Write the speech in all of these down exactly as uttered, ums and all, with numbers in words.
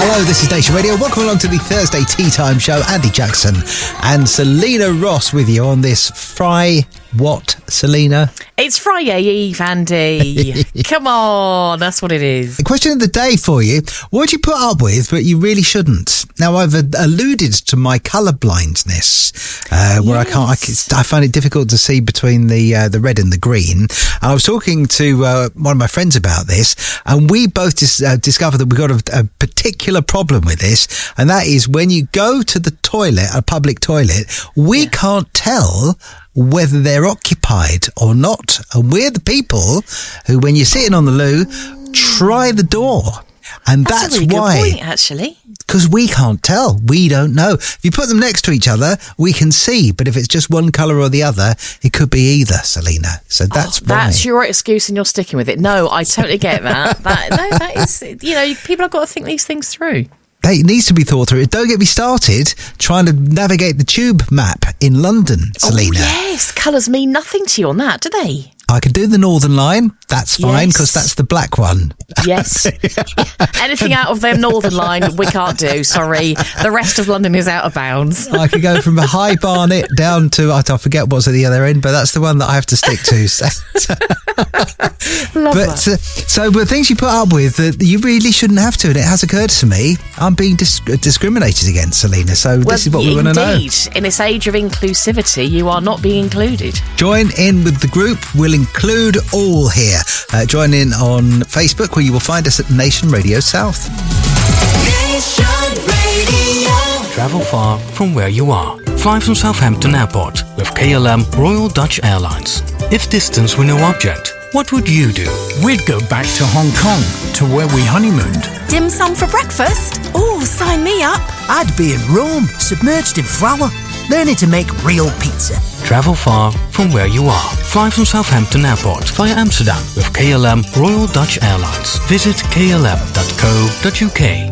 Hello, this is Nation Radio. Welcome along to the Thursday Tea Time Show. Andy Jackson and Selena Ross with you on this Fry What, Selena? It's Friday Eve, Andy. Come on, that's what it is. The question of the day for you: what do you put up with but you really shouldn't? Now, I've alluded to my colour blindness, uh, where yes. I can't. I, can, I find it difficult to see between the uh, the red and the green. And I was talking to uh, one of my friends about this, and we both dis- uh, discovered that we've got a, a particular problem with this, and that is when you go to the toilet, a public toilet, we yeah. can't tell whether they're occupied or not. And we're the people who, when you're sitting on the loo, try the door. And that's, that's a really why, good point, actually. Because we can't tell. We don't know. If you put them next to each other, we can see. But if it's just one colour or the other, it could be either, Selena. So that's oh, why. That's your excuse and you're sticking with it. No, I totally get that. that no, that is, you know, people have got to think these things through. It needs to be thought through. Don't get me started trying to navigate the tube map in London, Selena. Oh, yes. Colours mean nothing to you on that, do they? I can do the Northern Line. That's fine, because yes. that's the black one. Yes. Anything out of the Northern Line, we can't do. Sorry. The rest of London is out of bounds. I could go from a High Barnet down to, I forget what's at the other end, but that's the one that I have to stick to. So, Love but, that. Uh, so, but things you put up with that you really shouldn't have to, and it has occurred to me, I'm being dis- discriminated against, Selena. So well, this is what we want to know. Indeed. In this age of inclusivity, you are not being included. Join in with the group. We'll include all here. Uh, join in on Facebook, where you will find us at Nation Radio South. Nation Radio. Travel far from where you are. Fly from Southampton Airport with K L M Royal Dutch Airlines. If distance were no object, what would you do? We'd go back to Hong Kong, to where we honeymooned. Dim sum for breakfast? Oh, sign me up. I'd be in Rome, submerged in flour, learning to make real pizza. Travel far from where you are. Fly from Southampton Airport via Amsterdam with K L M Royal Dutch Airlines. Visit k l m dot co dot u k.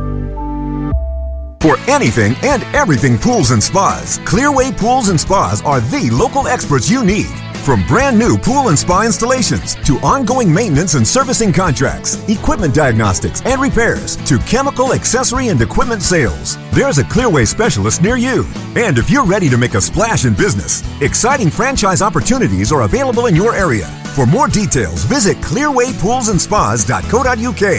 For anything and everything pools and spas, Clearway Pools and Spas are the local experts you need. From brand new pool and spa installations to ongoing maintenance and servicing contracts, equipment diagnostics and repairs to chemical, accessory and equipment sales, there's a Clearway specialist near you. And if you're ready to make a splash in business, exciting franchise opportunities are available in your area. For more details, visit clearway pools and spas dot co dot u k.